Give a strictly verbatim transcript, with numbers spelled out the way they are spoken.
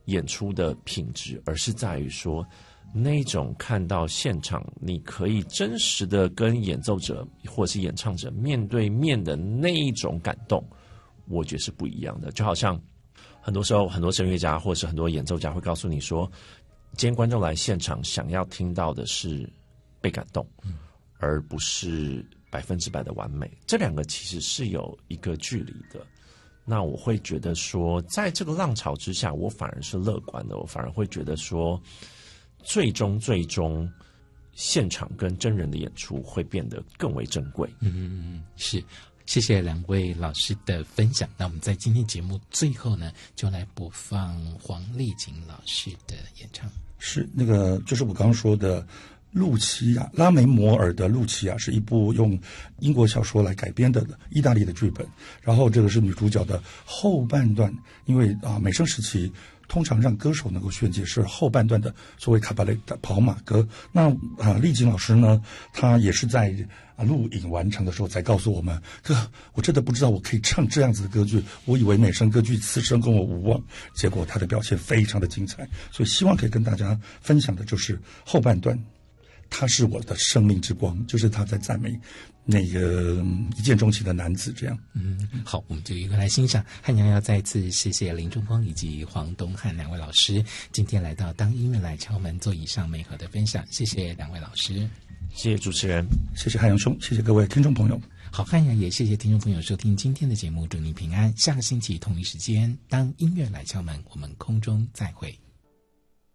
演出的品质，而是在于说那种看到现场你可以真实的跟演奏者或是演唱者面对面的那一种感动，我觉得是不一样的。就好像很多时候很多声乐家或是很多演奏家会告诉你说，今天观众来现场想要听到的是被感动，而不是百分之百的完美，这两个其实是有一个距离的。那我会觉得说，在这个浪潮之下，我反而是乐观的，我反而会觉得说，最终最终现场跟真人的演出会变得更为珍贵。 嗯，是。谢谢两位老师的分享。那我们在今天节目最后呢，就来播放黄丽锦老师的演唱。 是那个，就是我刚刚说的。露琪亚，拉梅摩尔的《露琪亚》是一部用英国小说来改编的意大利的剧本，然后这个是女主角的后半段，因为啊美声时期通常让歌手能够宣解是后半段的所谓卡巴雷的跑马歌。那啊丽锦老师呢，他也是在啊录影完成的时候才告诉我们，哥，我真的不知道我可以唱这样子的歌剧，我以为美声歌剧此生跟我无望，结果他的表现非常的精彩，所以希望可以跟大家分享的就是后半段。他是我的生命之光，就是他在赞美那个一见钟情的男子这样。 嗯，好，我们就一个来欣赏。汉阳要再次谢谢林中峰以及黄东汉两位老师今天来到当音乐来敲门做以上美好的分享，谢谢两位老师。 谢谢主持人， 谢谢汉阳兄，谢谢各位听众朋友。 好，汉阳也谢谢听众朋友收听今天的节目，祝您平安。下个星期同一时间，当音乐来敲门，我们空中再会。